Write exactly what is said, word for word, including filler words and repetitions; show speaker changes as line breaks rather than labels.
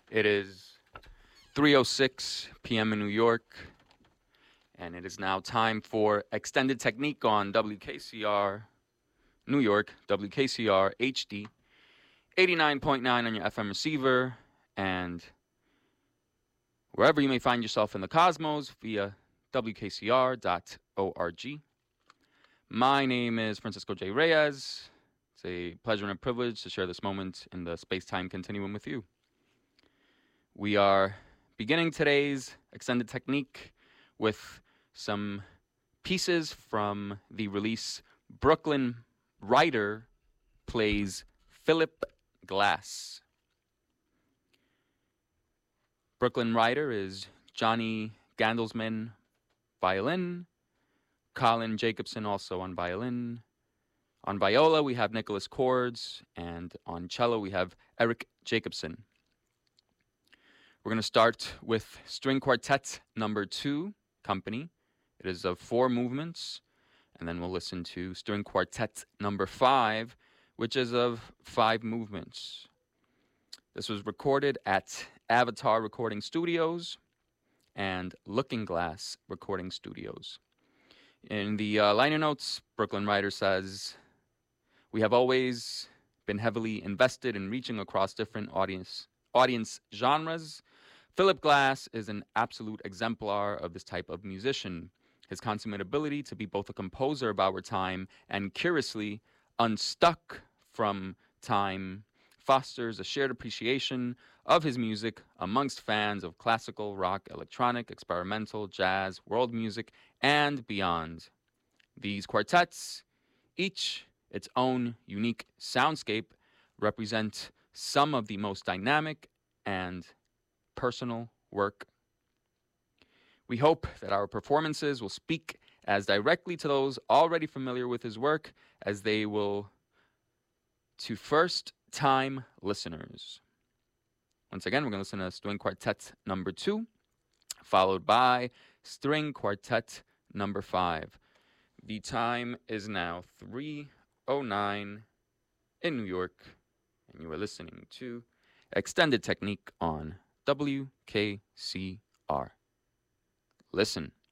It is three oh six p m in New York, and it is now time for Extended Technique on W K C R New York, W K C R H D, eighty-nine point nine on your F M receiver, and wherever you may find yourself in the cosmos via W K C R dot org. My name is Francisco J. Reyes. It's a pleasure and a privilege to share this moment in the space-time continuum with you. We are beginning today's Extended Technique with some pieces from the release Brooklyn Writer Plays Philip Glass. Brooklyn Writer is Johnny Gandelsman, violin, Colin Jacobson also on violin. On viola, we have Nicholas Cords, and on cello, we have Eric Jacobson. We're going to start with String Quartet number two, Company. It is of four movements, and then we'll listen to String Quartet number five, which is of five movements. This was recorded at Avatar Recording Studios and Looking Glass Recording Studios. In the uh, liner notes, Brooklyn Writer says, "We have always been heavily invested in reaching across different audience audience genres. Philip Glass is an absolute exemplar of this type of musician. His consummate ability to be both a composer of our time and curiously unstuck from time fosters a shared appreciation of his music amongst fans of classical, rock, electronic, experimental, jazz, world music, and beyond. These quartets, each its own unique soundscape, represent some of the most dynamic and personal work. We hope that our performances will speak as directly to those already familiar with his work as they will to first-time listeners." Once again, we're going to listen to String Quartet number two, followed by String Quartet number five. The time is now three oh nine in New York, and you are listening to Extended Technique on W K C R. Listen.